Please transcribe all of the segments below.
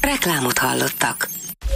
Reklámot hallottak.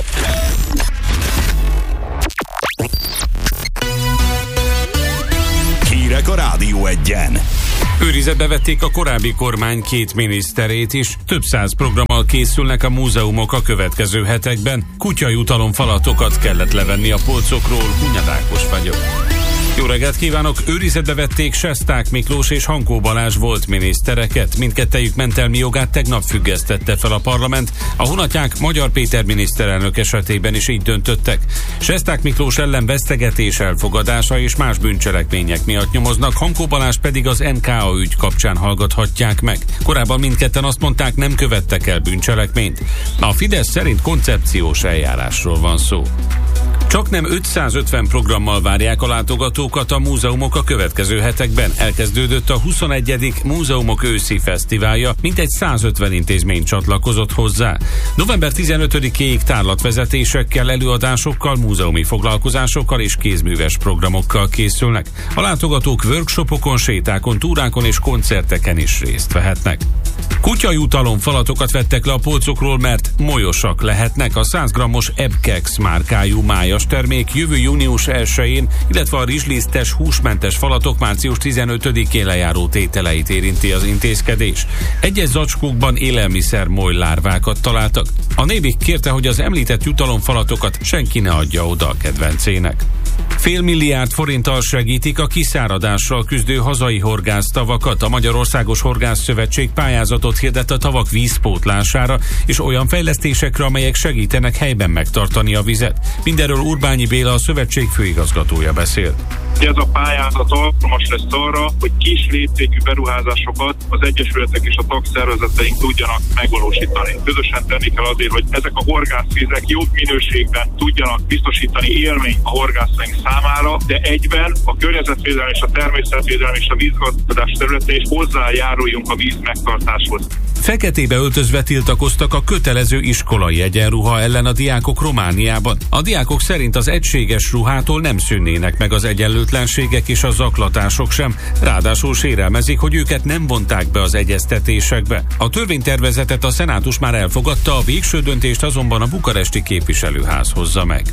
Hírek a Rádió Egyen. Őrizetbe vették a korábbi kormány 2 miniszterét is. Több 100 programmal készülnek a múzeumok a következő hetekben. Kutyajutalom falatokat kellett levenni a polcokról. Hunyad Ákos vagyok. Jó reggelt kívánok! Őrizetbe vették Sesták Miklós és Hankó Balázs volt minisztereket. Mindkettejük mentelmi jogát tegnap függesztette fel a parlament. A Hunatják Magyar Péter miniszterelnök esetében is így döntöttek. Sesták Miklós ellen vesztegetés elfogadása és más bűncselekmények miatt nyomoznak, Hankó Balázs pedig az NKA ügy kapcsán hallgathatják meg. Korábban mindketten azt mondták, nem követtek el bűncselekményt. A Fidesz szerint koncepciós eljárásról van szó. Csaknem 550 programmal várják a látogatókat a múzeumok a következő hetekben. Elkezdődött a 21. Múzeumok őszi fesztiválja, mintegy 150 intézmény csatlakozott hozzá. November 15-éig tárlatvezetésekkel, előadásokkal, múzeumi foglalkozásokkal és kézműves programokkal készülnek. A látogatók workshopokon, sétákon, túrákon és koncerteken is részt vehetnek. Kutyajutalom falatokat vettek le a polcokról, mert molyosak lehetnek. A 100 g-os Ebkex márkájú májas termék jövő június 1-én, illetve a rizslisztes húsmentes falatok március 15-én lejáró tételeit érinti az intézkedés. Egyes zacskókban élelmiszer molylárvákat találtak. A Nébik kérte, hogy az említett jutalomfalatokat senki ne adja oda a kedvencének. Fél milliárd forinttal segítik a kiszáradással küzdő hazai horgásztavakat. A Magyarországos Horgászszövetség pályázatot hirdet a tavak vízpótlására és olyan fejlesztésekre, amelyek segítenek helyben megtartani a vizet. Mindenről Urbányi Béla, a szövetség főigazgatója beszél. Ez a pályázat alkalmas lesz arra, hogy kis léptékű beruházásokat az egyesületek és a tagszervezeteink tudjanak megvalósítani. Közösen tenni kell azért, hogy ezek a horgászvizek jobb minőségben tudjanak biztosítani élményt a horgászaink számára, de egyben a környezetvédelem és a természetvédelem és a vízgazdálkodás területén is hozzájáruljunk a víz megtartáshoz. Feketébe öltözve tiltakoztak a kötelező iskolai egyenruha ellen a diákok Romániában. A diákok szerint az egységes ruhától nem szűnnének meg az egyenlőtlenségek és a zaklatások sem, ráadásul sérelmezik, hogy őket nem vonták be az egyeztetésekbe. A törvénytervezetet a szenátus már elfogadta, a végső döntést azonban a bukaresti képviselőház hozza meg.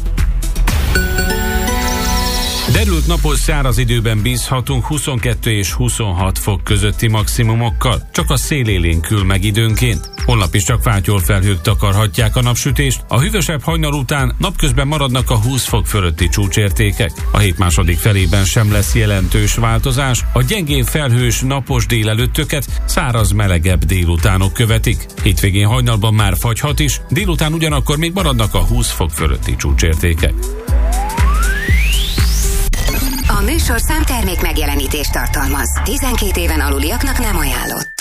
Derült napos száraz időben bízhatunk 22 és 26 fok közötti maximumokkal, csak a szél élénkül meg időnként. Holnap is csak fátyol felhők takarhatják a napsütést, a hűvösebb hajnal után napközben maradnak a 20 fok fölötti csúcsértékek. A hét második felében sem lesz jelentős változás, a gyengén felhős napos délelőttöket száraz melegebb délutánok követik. Hétvégén hajnalban már fagyhat is, délután ugyanakkor még maradnak a 20 fok fölötti csúcsértékek. A műsorszám termék megjelenítést tartalmaz. 12 éven aluliaknak nem ajánlott.